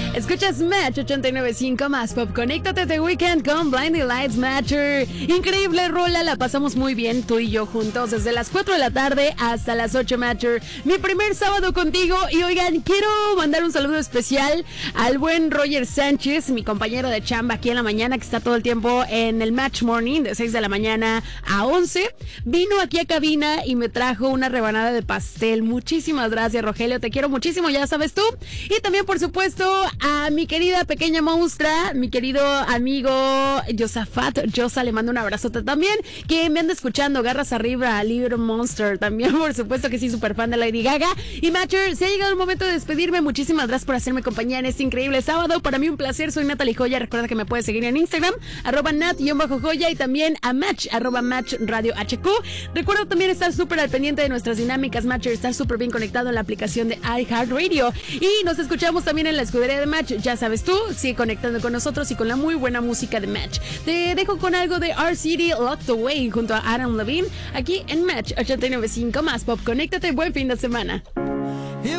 Escuchas Match 89.5 más Pop. Conéctate de Weekend con Blinding Lights Matcher. Increíble rola, la pasamos muy bien tú y yo juntos desde las 4 de la tarde hasta las 8 Matcher. Mi primer sábado contigo y oigan, quiero mandar un saludo especial al buen Roger Sánchez, mi compañero de chamba aquí en la mañana, que está todo el tiempo en el Match Morning de 6 de la mañana a 11. Vino aquí a cabina y me trajo una rebanada de pastel. Muchísimas gracias, Rogelio, te quiero muchísimo, ya sabes tú. Y también, por supuesto, a mi querida pequeña monstrua, mi querido amigo Josafat Josa, le mando un abrazote también, que me anda escuchando, garras arriba a Little Monster, también por supuesto que sí, súper fan de Lady Gaga. Y Matcher, se ha llegado el momento de despedirme, muchísimas gracias por hacerme compañía en este increíble sábado, para mí un placer, soy Natalie Joya, recuerda que me puedes seguir en Instagram, @Nat_Joya y también a Match, @Match Radio HQ. Recuerda también estar súper al pendiente de nuestras dinámicas, Matcher, estar súper bien conectado en la aplicación de iHeartRadio y nos escuchamos también en la escudería de Match, ya sabes tú, sigue conectando con nosotros y con la muy buena música de Match. Te dejo con algo de R-City, Locked Away junto a Adam Levine aquí en Match 89.5 más Pop. Conéctate, buen fin de semana.